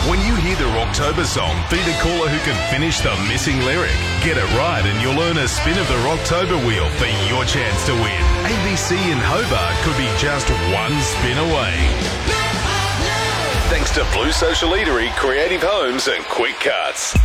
When you hear the Rocktober song, feed a caller who can finish the missing lyric. Get it right and you'll earn a spin of the Rocktober wheel for your chance to win. ABC in Hobart could be just one spin away. Thanks to Blue Social Eatery, Creative Homes and Quick Cuts.